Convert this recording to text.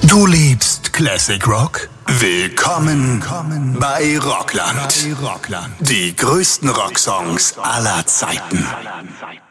Du liebst Classic Rock? Willkommen bei Rockland. Die größten Rocksongs aller Zeiten.